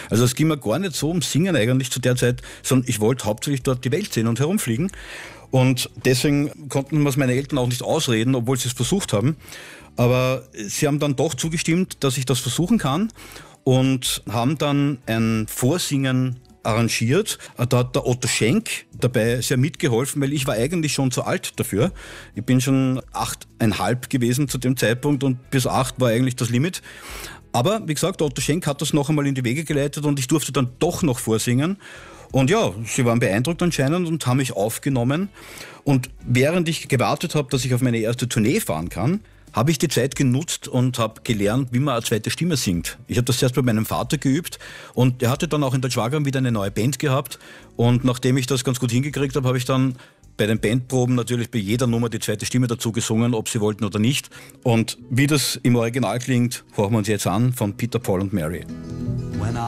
Also es ging mir gar nicht so ums Singen eigentlich zu der Zeit, sondern ich wollte hauptsächlich dort die Welt sehen und herumfliegen. Und deswegen konnten mir meine Eltern auch nicht ausreden, obwohl sie es versucht haben. Aber sie haben dann doch zugestimmt, dass ich das versuchen kann und haben dann ein Vorsingen arrangiert. Da hat der Otto Schenk dabei sehr mitgeholfen, weil ich war eigentlich schon zu alt dafür. Ich bin schon 8,5 gewesen zu dem Zeitpunkt und bis 8 war eigentlich das Limit. Aber wie gesagt, der Otto Schenk hat das noch einmal in die Wege geleitet und ich durfte dann doch noch vorsingen. Und ja, sie waren beeindruckt anscheinend und haben mich aufgenommen. Und während ich gewartet habe, dass ich auf meine erste Tournee fahren kann, habe ich die Zeit genutzt und habe gelernt, wie man eine zweite Stimme singt. Ich habe das erst bei meinem Vater geübt und der hatte dann auch in der Schwagram wieder eine neue Band gehabt. Und nachdem ich das ganz gut hingekriegt habe, habe ich dann bei den Bandproben natürlich bei jeder Nummer die zweite Stimme dazu gesungen, ob sie wollten oder nicht. Und wie das im Original klingt, hören wir uns jetzt an von Peter, Paul und Mary.